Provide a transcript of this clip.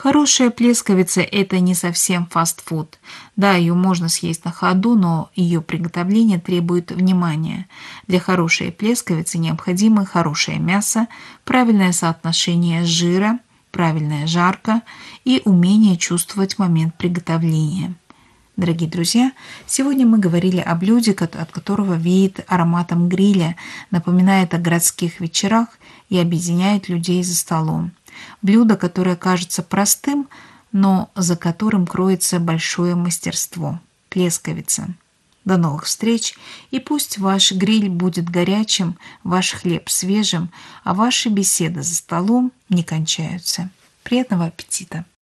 Хорошая плесковица – это не совсем фастфуд. Да, ее можно съесть на ходу, но ее приготовление требует внимания. Для хорошей плесковицы необходимо хорошее мясо, правильное соотношение жира, правильная жарка и умение чувствовать момент приготовления. Дорогие друзья, сегодня мы говорили о блюде, от которого веет ароматом гриля, напоминает о городских вечерах и объединяет людей за столом. Блюдо, которое кажется простым, но за которым кроется большое мастерство – плесковица. До новых встреч, и пусть ваш гриль будет горячим, ваш хлеб свежим, а ваши беседы за столом не кончаются. Приятного аппетита!